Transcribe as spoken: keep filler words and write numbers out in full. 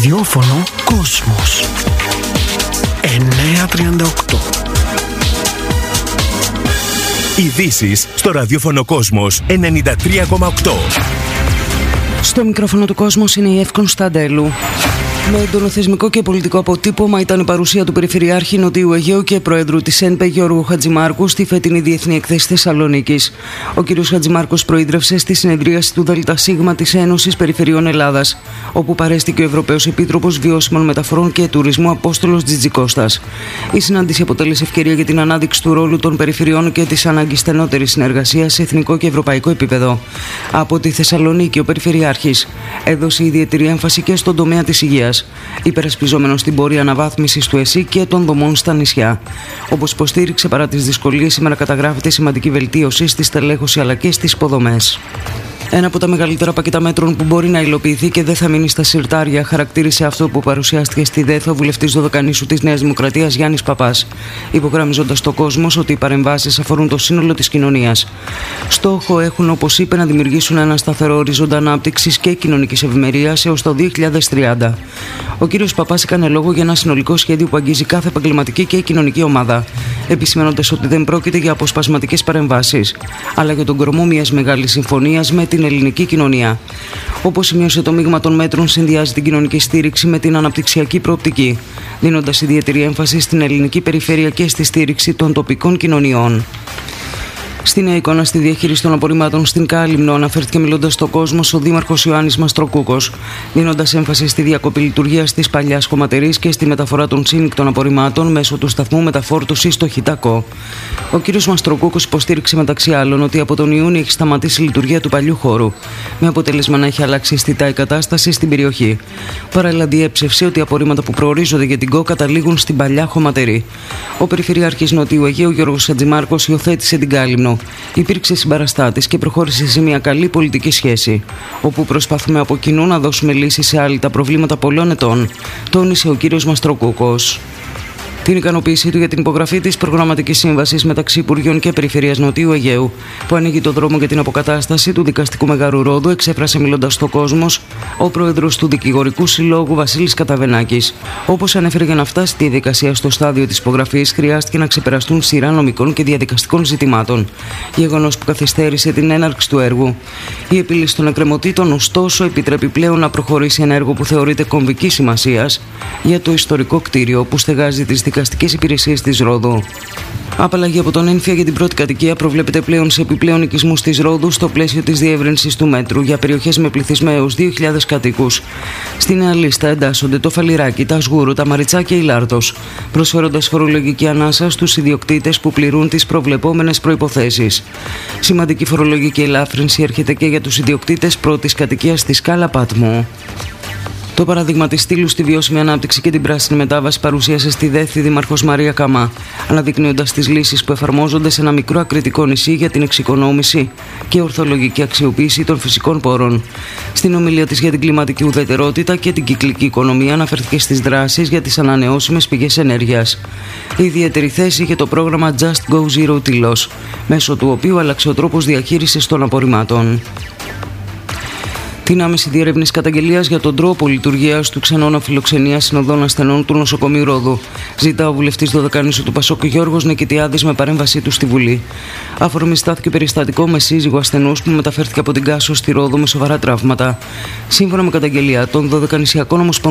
Ραδιόφωνο Κόσμος εννιακόσια τριάντα οκτώ. Ειδήσεις στο ραδιόφωνο Κόσμος ενενήντα τρία κόμμα οκτώ. Στο μικρόφωνο του Κόσμος είναι η Εύη Κωνσταντέλου. Με έντονο θεσμικό και πολιτικό αποτύπωμα ήταν η παρουσία του Περιφερειάρχη Νοτιού Αιγαίου και Προέδρου της ΕΝΠΕ Γιώργου Χατζημάρκου στη φετινή Διεθνή Εκθέση Θεσσαλονίκης. Ο κ. Χατζημάρκος προείδρευσε στη συνεδρίαση του ΔΣ της Ένωσης Περιφερειών Ελλάδας, όπου παρέστηκε ο Ευρωπαίος Επίτροπος Βιώσιμων Μεταφορών και Τουρισμού Απόστολος Τζιτζικώστας. Η συνάντηση αποτέλεσε ευκαιρία για την ανάδειξη του ρόλου των περιφερειών και της ανάγκης στενότερης συνεργασίας σε εθνικό και ευρωπαϊκό επίπεδο. Από τη Θεσσαλονίκη, ο Περιφερειάρχης έδωσε ιδιαίτερη έμφαση και στον τομέα της υγείας, υπερασπιζόμενος την πορεία αναβάθμισης του ΕΣΥ και των δομών στα νησιά. Όπως υποστήριξε, παρά τις δυσκολίες, σήμερα καταγράφεται σημαντική βελτίωση στη στελέχωση αλλά και στις υποδομές. Ένα από τα μεγαλύτερα πακέτα μέτρων που μπορεί να υλοποιηθεί και δεν θα μείνει στα συρτάρια, χαρακτήρισε αυτό που παρουσιάστηκε στη ΔΕΘ ο βουλευτής Δωδεκανήσου της Νέας Δημοκρατίας Γιάννης Παπάς, υπογραμμίζοντας στο Κόσμος ότι οι παρεμβάσεις αφορούν το σύνολο της κοινωνίας. Στόχο έχουν, όπως είπε, να δημιουργήσουν ένα σταθερό οριζόντα ανάπτυξης και κοινωνικής ευημερίας έως το δύο χιλιάδες τριάντα. Ο κ. Παπάς έκανε λόγο για ένα συνολικό σχέδιο που αγγίζει κάθε επαγγελματική και κοινωνική ομάδα, επισημαίνοντας ότι δεν πρόκειται για αποσπασματικές παρεμβάσεις, αλλά για τον κορμό μιας μεγάλης συμφωνίας με την ελληνική κοινωνία. Όπως σημείωσε, το μείγμα των μέτρων συνδυάζει την κοινωνική στήριξη με την αναπτυξιακή προοπτική, δίνοντας ιδιαίτερη έμφαση στην ελληνική περιφέρεια και στη στήριξη των τοπικών κοινωνιών. Στη νέα εικόνα στη διαχείριση των απορριμμάτων στην Κάλυμνο αναφέρθηκε μιλώντας στο Κόσμος ο Δήμαρχος Ιωάννης Μαστροκούκος, δίνοντας έμφαση στη διακοπή λειτουργίας της παλιάς χωματερής και στη μεταφορά των σύνοικων απορριμμάτων μέσω του σταθμού μεταφόρτωσης στο Χιτακό. Ο κ. Μαστροκούκος υποστήριξε μεταξύ άλλων ότι από τον Ιούνιο έχει σταματήσει η λειτουργία του παλιού χώρου, με αποτέλεσμα να έχει αλλάξει αισθητά η κατάσταση στην περιοχή. Παράλληλα, διέψευσε ότι απορρίμματα που προορίζονται για την ΚΟ καταλήγουν στην παλιά χωματερή. Ο Περιφερειάρχης Νοτιού Αιγαίου Γιώργος Χατζημάρκος υιοθέτησε την Κάλυμνο. Υπήρξε συμπαραστάτης και προχώρησε σε μια καλή πολιτική σχέση, όπου προσπαθούμε από κοινού να δώσουμε λύση σε άλλα τα προβλήματα πολλών ετών, τόνισε ο κ. Μαστροκούκος. Την ικανοποίησή του για την υπογραφή της προγραμματικής σύμβασης μεταξύ Υπουργείων και Περιφερειάς Νοτιού Αιγαίου, που ανοίγει το δρόμο για την αποκατάσταση του δικαστικού Μεγάρου Ρόδου, εξέφρασε μιλώντας στο Κόσμος ο πρόεδρος του Δικηγορικού Συλλόγου Βασίλης Καταβενάκης. Όπως ανέφερε, για να φτάσει τη διαδικασία στο στάδιο της υπογραφής, χρειάστηκε να ξεπεραστούν σειρά νομικών και διαδικαστικών ζητημάτων, γεγονός που καθυστέρησε την έναρξη του έργου. Η επίλυση των εκκρεμωτήτων, ωστόσο, επιτρέπει πλέον να προχωρήσει ένα έργο που θεωρείται κομβικής σημασίας για το ιστορικό κτίριο που στεγάζει τις δικαστικές υπηρεσίες της Ρόδου. Απαλλαγή από τον ΕΝΦΙΑ για την πρώτη κατοικία προβλέπεται πλέον σε επιπλέον οικισμούς της Ρόδου στο πλαίσιο της διεύρυνσης του μέτρου για περιοχές με πληθυσμό έως δύο χιλιάδες κατοίκους. Στη νέα λίστα εντάσσονται το Φαλιράκι, τα Σγούρου, τα Μαριτσά και η Λάρτος, προσφέροντας φορολογική ανάσα στους ιδιοκτήτες που πληρούν τις προβλεπόμενες προϋποθέσεις. Σημαντική φορολογική ελάφρυνση έρχεται και για τους ιδιοκτήτες πρώτης κατοικίας στη Σκάλα Πάτμου. Το παράδειγμα της στήλου στη βιώσιμη ανάπτυξη και την πράσινη μετάβαση παρουσίασε στη ΔΕΘ η Δήμαρχος Μαρία Καμά, αναδεικνύοντας τις λύσεις που εφαρμόζονται σε ένα μικρό ακριτικό νησί για την εξοικονόμηση και ορθολογική αξιοποίηση των φυσικών πόρων. Στην ομιλία της για την κλιματική ουδετερότητα και την κυκλική οικονομία, αναφέρθηκε στις δράσεις για τις ανανεώσιμες πηγές ενέργειας. Η ιδιαίτερη θέση είχε το πρόγραμμα Just Go Zero Tilos, μέσω του οποίου άλλαξε ο τρόπος διαχείρισης των απορριμμάτων. Την άμεση διερεύνηση καταγγελίας για τον τρόπο λειτουργίας του ξενώνα φιλοξενίας συνοδών ασθενών του νοσοκομείου Ρόδου ζητά ο βουλευτής Δωδεκανήσου του Πασόκ Γιώργος Νικητιάδης με παρέμβασή του στη Βουλή. Αφορμή στάθηκε περιστατικό με σύζυγο ασθενούς που μεταφέρθηκε από την Κάσο στη Ρόδο με σοβαρά τραύματα. Σύμφωνα με καταγγελία των Δωδεκανησιακών Ομοσπονδίων